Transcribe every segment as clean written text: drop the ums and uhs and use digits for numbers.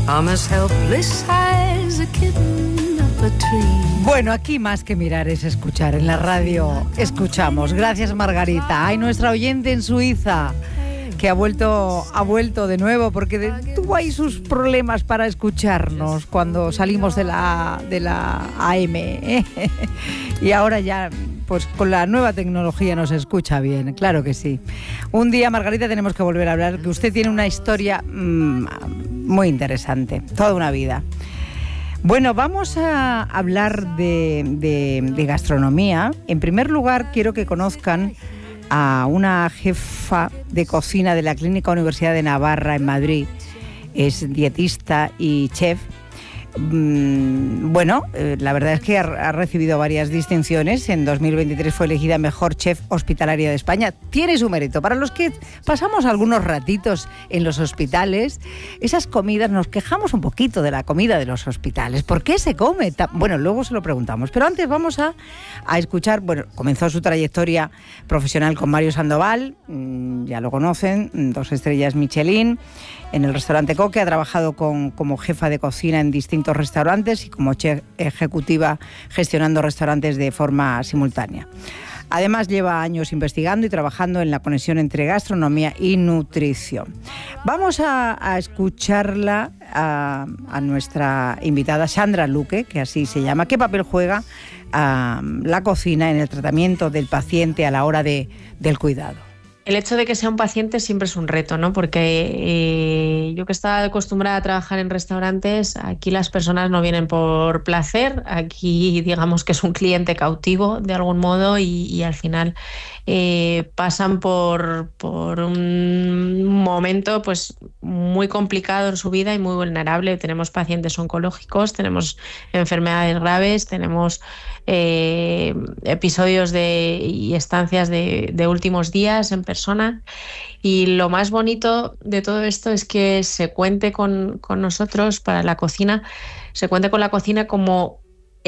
I'm as helpless as a kitten up a tree. Bueno, aquí más que mirar es escuchar. En la radio escuchamos. Gracias, Margarita. Hay nuestra oyente en Suiza que ha vuelto de nuevo porque tuvo ahí sus problemas para escucharnos cuando salimos de la AM. Y ahora ya, pues con la nueva tecnología nos escucha bien, claro que sí. Un día, Margarita, tenemos que volver a hablar, que usted tiene una historia muy interesante, toda una vida. Bueno, vamos a hablar de gastronomía. En primer lugar, quiero que conozcan a una jefa de cocina de la Clínica Universidad de Navarra en Madrid. Es dietista y chef. Bueno, la verdad es que ha recibido varias distinciones. En 2023 fue elegida mejor chef hospitalaria de España. Tiene su mérito. Para los que pasamos algunos ratitos en los hospitales, esas comidas, nos quejamos un poquito de la comida de los hospitales. ¿Por qué se come tan? Bueno, luego se lo preguntamos. Pero antes vamos a escuchar. Bueno, comenzó su trayectoria profesional con Mario Sandoval, ya lo conocen, 2 estrellas Michelin. En el restaurante Coque ha trabajado como jefa de cocina en distintos restaurantes y como chef ejecutiva gestionando restaurantes de forma simultánea. Además, lleva años investigando y trabajando en la conexión entre gastronomía y nutrición. Vamos a escucharla a nuestra invitada Sandra Luque, que así se llama. ¿Qué papel juega la cocina en el tratamiento del paciente a la hora del cuidado? El hecho de que sea un paciente siempre es un reto, ¿no? Porque yo que estaba acostumbrada a trabajar en restaurantes, aquí las personas no vienen por placer, aquí digamos que es un cliente cautivo de algún modo y al final pasan por un momento pues muy complicado en su vida y muy vulnerable. Tenemos pacientes oncológicos, tenemos enfermedades graves, tenemos episodios y estancias de últimos días en persona, y lo más bonito de todo esto es que se cuente con nosotros para la cocina, se cuente con la cocina como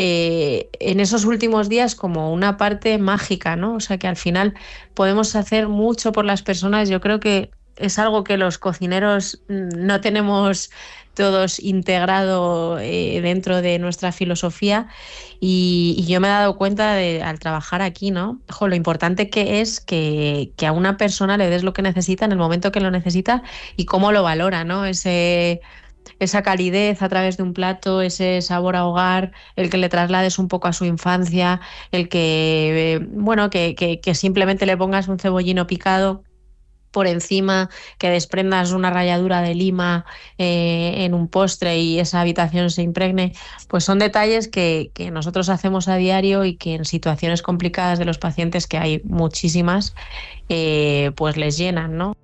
en esos últimos días como una parte mágica, ¿no? O sea, que al final podemos hacer mucho por las personas. Yo creo que es algo que los cocineros no tenemos todos integrado dentro de nuestra filosofía, y yo me he dado cuenta al trabajar aquí, ¿no? Lo importante que es que a una persona le des lo que necesita en el momento que lo necesita y cómo lo valora, ¿no? Esa calidez a través de un plato, ese sabor a hogar, el que le traslades un poco a su infancia, el que, que simplemente le pongas un cebollino picado por encima, que desprendas una ralladura de lima en un postre y esa habitación se impregne, pues son detalles que nosotros hacemos a diario y que en situaciones complicadas de los pacientes, que hay muchísimas, pues les llenan, ¿no?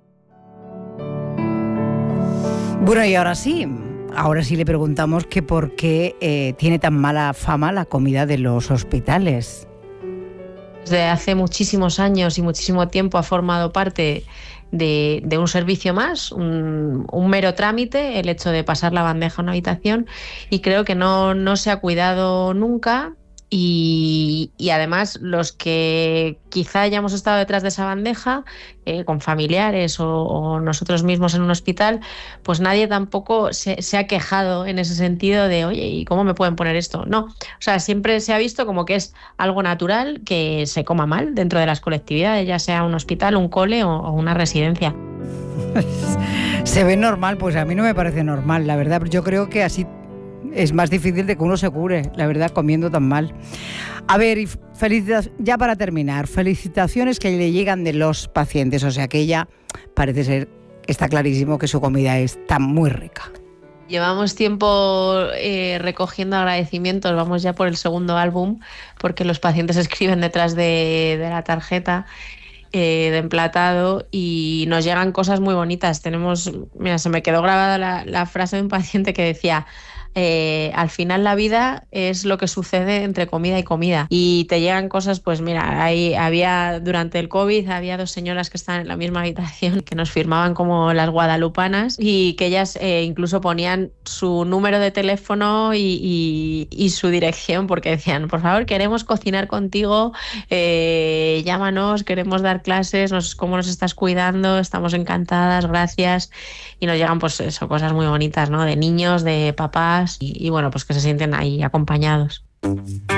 Bueno, y ahora sí le preguntamos que por qué tiene tan mala fama la comida de los hospitales. Desde hace muchísimos años y muchísimo tiempo ha formado parte de un servicio más, un mero trámite, el hecho de pasar la bandeja a una habitación, y creo que no se ha cuidado nunca. Y además los que quizá hayamos estado detrás de esa bandeja con familiares o nosotros mismos en un hospital, pues nadie tampoco se ha quejado en ese sentido de oye, ¿y cómo me pueden poner esto? No, o sea, siempre se ha visto como que es algo natural que se coma mal dentro de las colectividades, ya sea un hospital, un cole o una residencia. Se ve normal, pues a mí no me parece normal, la verdad. Yo creo que así es más difícil de que uno se cure, la verdad, comiendo tan mal. A ver, ya para terminar, felicitaciones que le llegan de los pacientes, o sea que ella parece ser, está clarísimo que su comida está muy rica. Llevamos tiempo recogiendo agradecimientos, vamos ya por el 2º álbum, porque los pacientes escriben detrás de la tarjeta de emplatado y nos llegan cosas muy bonitas. Mira, se me quedó grabada la frase de un paciente que decía: al final la vida es lo que sucede entre comida y comida, y te llegan cosas, pues mira, durante el COVID había 2 señoras que estaban en la misma habitación que nos firmaban como las guadalupanas, y que ellas incluso ponían su número de teléfono y su dirección, porque decían, por favor, queremos cocinar contigo, llámanos, queremos dar clases, cómo nos estás cuidando, estamos encantadas, gracias. Y nos llegan pues eso, cosas muy bonitas, ¿no? De niños, de papás y bueno, pues que se sienten ahí acompañados.